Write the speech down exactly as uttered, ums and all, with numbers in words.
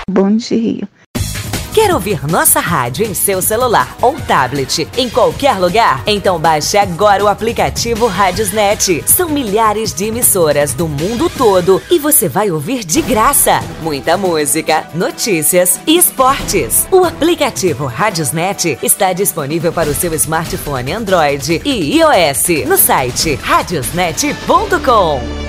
Bom dia. Quer ouvir nossa rádio em seu celular ou tablet, em qualquer lugar? Então baixe agora o aplicativo Radiosnet. São milhares de emissoras do mundo todo e você vai ouvir de graça muita música, notícias e esportes. O aplicativo Radiosnet está disponível para o seu smartphone Android e iOS no site radiosnet ponto com.